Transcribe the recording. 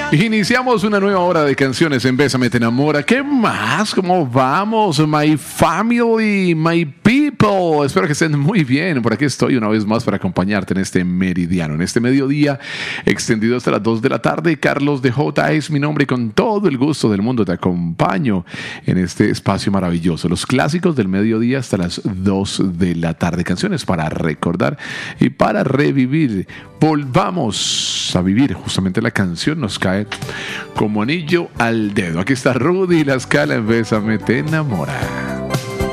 Iniciamos una nueva hora de canciones en Bésame Te Enamora. ¿Qué más? ¿Cómo vamos? My family, my people. Espero que estén muy bien. Por aquí estoy una vez más para acompañarte en este meridiano, en este mediodía extendido hasta las 2 de la tarde. Carlos de J es mi nombre y con todo el gusto del mundo te acompaño en este espacio maravilloso. Los clásicos del mediodía hasta las 2 de la tarde. Canciones para recordar y para revivir. Volvamos a vivir. Justamente la canción nos cae como anillo al dedo. Aquí está Rudy La Scala en Bésame Te Enamora.